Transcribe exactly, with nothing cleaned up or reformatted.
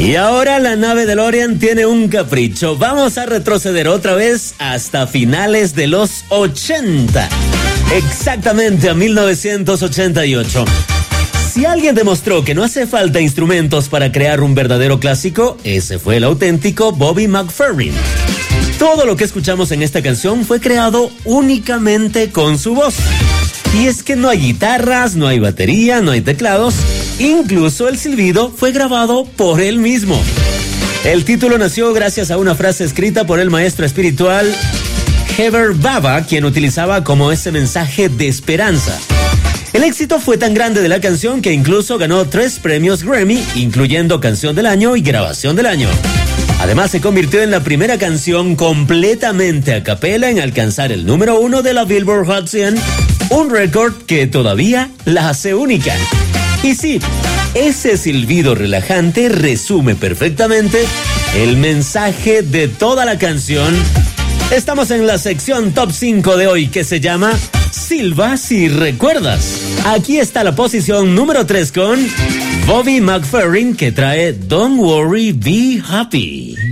Y ahora la nave DeLorean tiene un capricho. Vamos a retroceder otra vez hasta finales de los ochenta. Exactamente a mil novecientos ochenta y ocho. Si alguien demostró que no hace falta instrumentos para crear un verdadero clásico, ese fue el auténtico Bobby McFerrin. Todo lo que escuchamos en esta canción fue creado únicamente con su voz. Y es que no hay guitarras, no hay batería, no hay teclados. Incluso el silbido fue grabado por él mismo. El título nació gracias a una frase escrita por el maestro espiritual Heber Baba, quien utilizaba como ese mensaje de esperanza. El éxito fue tan grande de la canción que incluso ganó tres premios Grammy, incluyendo Canción del Año y Grabación del Año. Además, se convirtió en la primera canción completamente a capela en alcanzar el número uno de la Billboard Hot cien, un récord que todavía la hace única. Y sí, ese silbido relajante resume perfectamente el mensaje de toda la canción. Estamos en la sección Top cinco de hoy, que se llama Silba si recuerdas. Aquí está la posición número tres con Bobby McFerrin, que trae Don't Worry, Be Happy.